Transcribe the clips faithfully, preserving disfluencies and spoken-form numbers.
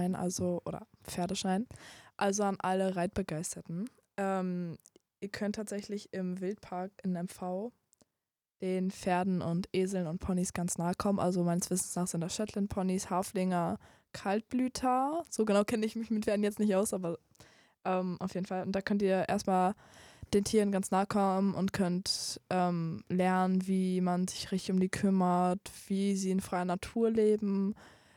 also oder Pferdeschein, also an alle Reitbegeisterten. Ähm, ihr könnt tatsächlich im Wildpark in M V den Pferden und Eseln und Ponys ganz nahe kommen. Also meines Wissens nach sind das Shetland-Ponys, Haflinger, Kaltblüter. So genau kenne ich mich mit Pferden jetzt nicht aus, aber ähm, auf jeden Fall. Und da könnt ihr erstmal den Tieren ganz nahe kommen und könnt ähm, lernen, wie man sich richtig um die kümmert, wie sie in freier Natur leben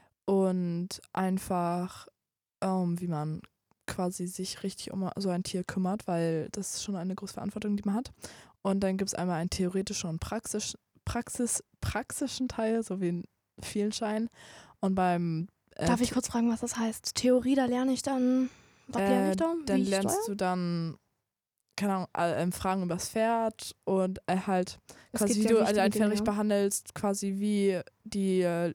und einfach, ähm, wie man quasi sich richtig um so ein Tier kümmert, weil das ist schon eine große Verantwortung, die man hat. Und dann gibt es einmal einen theoretischen und Praxis, Praxis, praxischen Teil, so wie in vielen Scheinen. Und beim äh, Darf ich kurz fragen, was das heißt? Theorie, da lerne ich dann, was lerne äh, ich da? dann Wie ich lernst steuere? du dann, keine Ahnung, äh, Fragen über das Pferd und äh, halt Es quasi, gibt wie ja du wichtige dein Pferd Dinge, richtig ja. behandelst, quasi wie die äh,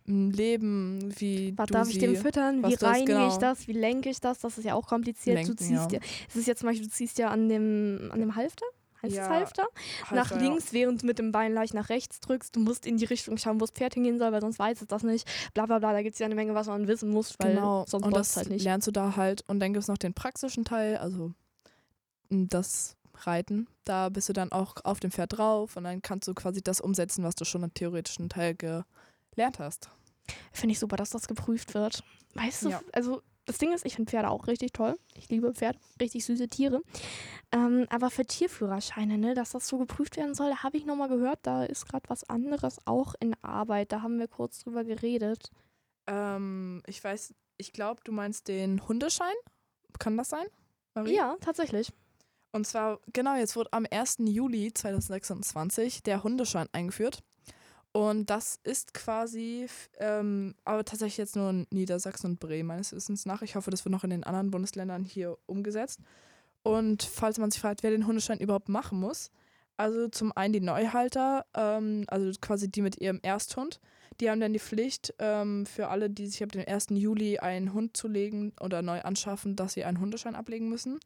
leben, wie Was du darf ich dem sie, füttern? Wie was das reinige ich genau das? Wie lenke ich das? Das ist ja auch kompliziert. Du lenken, ja. ziehst ja, es ist jetzt zum Beispiel, du ziehst ja an dem, an dem Halfter, heißt es Ja, Halfter? Nach Halfter, links, während du mit dem Bein leicht nach rechts drückst. Du musst in die Richtung schauen, wo das Pferd hingehen soll, weil sonst weiß es das nicht. Bla bla bla, da gibt es ja eine Menge, was man wissen muss, weil genau. sonst Und läuft es das halt nicht. lernst du da halt. Und dann gibt es noch den praktischen Teil, also m, das Reiten. Da bist du dann auch auf dem Pferd drauf und dann kannst du quasi das umsetzen, was du schon im theoretischen Teil gelernt hast. Finde ich super, dass das geprüft wird. Weißt du, Ja. also das Ding ist, ich finde Pferde auch richtig toll. Ich liebe Pferde, richtig süße Tiere. Ähm, aber für Tierführerscheine, ne, dass das so geprüft werden soll, habe ich nochmal gehört, da ist gerade was anderes auch in Arbeit. Da haben wir kurz drüber geredet. Ähm, ich weiß, ich glaube, du meinst den Hundeschein. Kann das sein, Marie? Ja, tatsächlich. Und zwar, genau, jetzt wurde am ersten Juli zweitausendsechsundzwanzig der Hundeschein eingeführt. Und das ist quasi, f- ähm, aber tatsächlich jetzt nur in Niedersachsen und Bremen meines Wissens nach. Ich hoffe, das wird noch in den anderen Bundesländern hier umgesetzt. Und falls man sich fragt, wer den Hundeschein überhaupt machen muss, also zum einen die Neuhalter, ähm, also quasi die mit ihrem Ersthund, die haben dann die Pflicht ähm, für alle, die sich ab dem ersten Juli einen Hund zulegen oder neu anschaffen, dass sie einen Hundeschein ablegen müssen.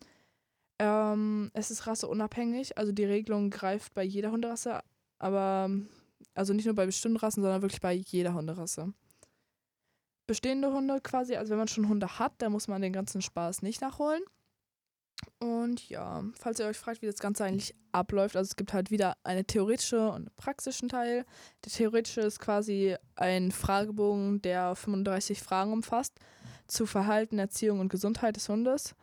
Ähm, es ist rasseunabhängig, also die Regelung greift bei jeder Hunderasse, aber also nicht nur bei bestimmten Rassen, sondern wirklich bei jeder Hunderasse. Bestehende Hunde quasi, also wenn man schon Hunde hat, dann muss man den ganzen Spaß nicht nachholen. Und ja, falls ihr euch fragt, wie das Ganze eigentlich abläuft, also es gibt halt wieder eine theoretische und einen praktischen Teil. Der theoretische ist quasi ein Fragebogen, der fünfunddreißig Fragen umfasst zu Verhalten, Erziehung und Gesundheit des Hundes.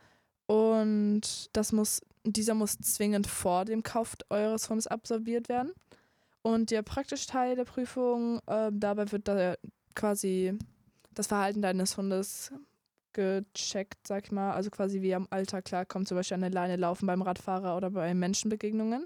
Und das muss, dieser muss zwingend vor dem Kauf eures Hundes absolviert werden. Und der praktische Teil der Prüfung, äh, dabei wird da quasi das Verhalten deines Hundes gecheckt, sag ich mal. Also quasi wie er im Alltag klarkommt, zum Beispiel an der Leine laufen beim Radfahrer oder bei Menschenbegegnungen.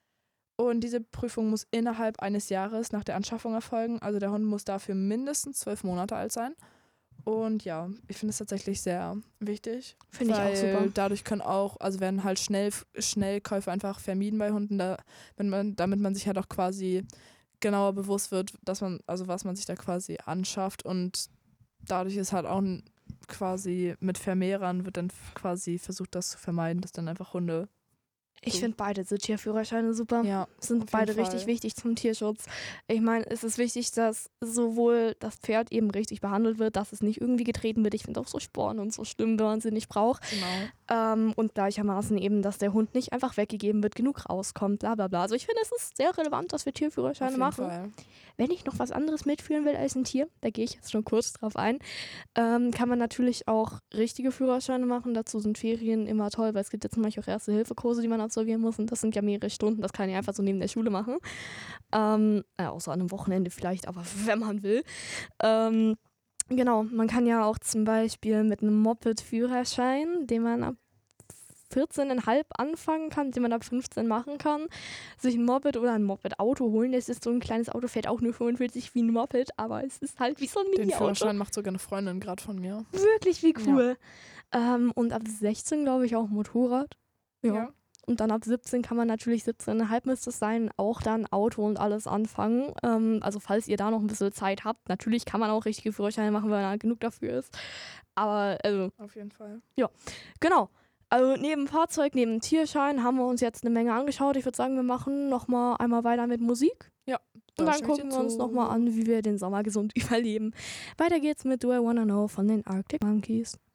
Und diese Prüfung muss innerhalb eines Jahres nach der Anschaffung erfolgen. Also der Hund muss dafür mindestens zwölf Monate alt sein. Und ja, ich finde es tatsächlich sehr wichtig. Finde ich auch weil super. dadurch können auch, also werden halt schnell, Schnellkäufe einfach vermieden bei Hunden, da, wenn man, damit man sich halt auch quasi genauer bewusst wird, dass man, also was man sich da quasi anschafft. Und dadurch ist halt auch ein, quasi mit Vermehrern wird dann quasi versucht, das zu vermeiden, dass dann einfach Hunde. Ich So. finde beide so Tierführerscheine super. Ja, Sind auf beide jeden richtig Fall. wichtig zum Tierschutz. Ich meine, es ist wichtig, dass sowohl das Pferd eben richtig behandelt wird, dass es nicht irgendwie getreten wird. Ich finde auch so Sporen und so schlimm, wenn man sie nicht braucht. Genau. Ähm, und gleichermaßen eben, dass der Hund nicht einfach weggegeben wird, genug rauskommt, bla bla bla. Also ich finde, es ist sehr relevant, dass wir Tierführerscheine Auf jeden machen. Fall. Wenn ich noch was anderes mitführen will als ein Tier, da gehe ich jetzt schon kurz drauf ein, ähm, kann man natürlich auch richtige Führerscheine machen. Dazu sind Ferien immer toll, weil es gibt jetzt zum Beispiel auch Erste-Hilfe-Kurse, die man absolvieren muss. Und das sind ja mehrere Stunden. Das kann ich einfach so neben der Schule machen. Ähm, äh, außer an einem Wochenende vielleicht, aber wenn man will. Ähm, genau, man kann ja auch zum Beispiel mit einem Moped-Führerschein, den man ab vierzehn Komma fünf anfangen kann, den man ab fünfzehn machen kann, sich ein Moped oder ein Moped-Auto holen. Das ist so ein kleines Auto, fährt auch nur fünfundvierzig wie ein Moped, aber es ist halt wie so ein Den Mini-Auto. Führerschein macht sogar eine Freundin gerade von mir. Wirklich, wie cool. Ja. Ähm, und ab sechzehn, glaube ich, auch Motorrad. Ja. Ja. Und dann ab siebzehn kann man natürlich, siebzehn Komma fünf müsste es sein, auch dann Auto und alles anfangen. Ähm, also falls ihr da noch ein bisschen Zeit habt, natürlich kann man auch richtige Führerscheine machen, wenn man genug dafür ist. Aber, also, Auf jeden Fall. ja, genau. Also neben Fahrzeug, neben Tierschein haben wir uns jetzt eine Menge angeschaut. Ich würde sagen, wir machen nochmal einmal weiter mit Musik. Ja. Ja. Und da dann stimme ich gucken dir wir uns zu. nochmal an, wie wir den Sommer gesund überleben. Weiter geht's mit Do I Wanna Know von den Arctic Monkeys.